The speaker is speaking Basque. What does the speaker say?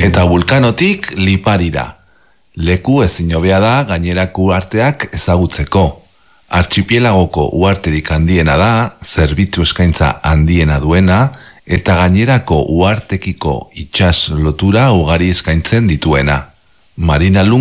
Eta Vulkanotik Liparira. Leku ezin hobea da gainerako uharteak ezagutzeko. Artxipielagoko uharterik handiena da, zerbitzu eskaintza handiena duena, eta gainerako uhartekiko itsas lotura ugari eskaintzen dituena. Marina